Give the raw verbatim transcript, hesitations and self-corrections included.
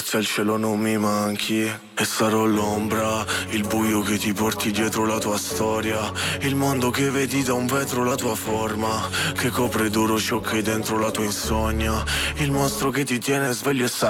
grazie al cielo non mi manchi. E sarò l'ombra, il buio che ti porti dietro la tua storia, il mondo che vedi da un vetro, la tua forma che copre duro ciò che hai dentro la tua insonnia, il mostro che ti tiene sveglio e sa